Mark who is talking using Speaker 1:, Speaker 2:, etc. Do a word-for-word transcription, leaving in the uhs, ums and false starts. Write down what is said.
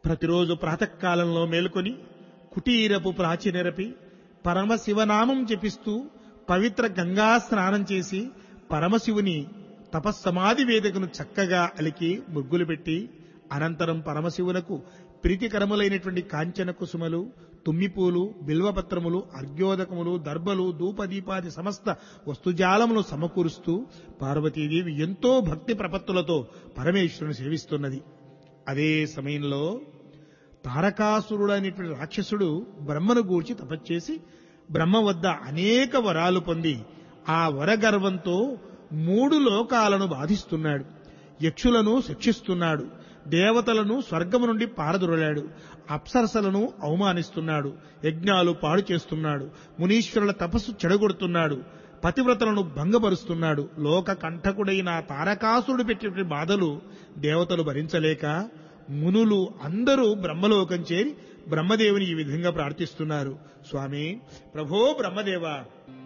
Speaker 1: ప్రతిరోజు ప్రాతకాలంలో మేల్కొని కుటీరపు ప్రాచినెరపి పరమశివనామం జపిస్తూ పవిత్ర గంగా స్నానం చేసి పరమశివుని తపస్సమాధి వేదికను చక్కగా అలికి ముగ్గులు పెట్టి అనంతరం పరమశివునకు ప్రీతికరములైనటువంటి కాంచన కుసుమలు, తుమ్మిపూలు, బిల్వపత్రములు, అర్ఘ్యోదకములు, దర్భలు, ధూపదీపాది సమస్త వస్తుజాలములు సమకూరుస్తూ పార్వతీదేవి ఎంతో భక్తి ప్రపత్తులతో పరమేశ్వరుని సేవిస్తున్నది. అదే సమయంలో తారకాసురుడు అనేటువంటి రాక్షసుడు బ్రహ్మను గూర్చి తపస్చేసి బ్రహ్మ వద్ద అనేక వరాలు పొంది ఆ వరగర్వంతో మూడు లోకాలను బాధిస్తున్నాడు. యక్షులను శిక్షిస్తున్నాడు, దేవతలను స్వర్గము నుండి పారదొరలాడు, అప్సరసలను అవమానిస్తున్నాడు, యజ్ఞాలు పాడు చేస్తున్నాడు, మునీశ్వరుల తపస్సు చెడగొడుతున్నాడు, పతివ్రతలను భంగపరుస్తున్నాడు. లోక కంఠకుడైన తారకాసురుడు పెట్టిన బాధలు దేవతలు భరించలేక మునులు అందరూ బ్రహ్మలోకం చేరి బ్రహ్మదేవుని ఈ విధంగా ప్రార్థిస్తున్నారు. స్వామి, ప్రభో బ్రహ్మదేవ,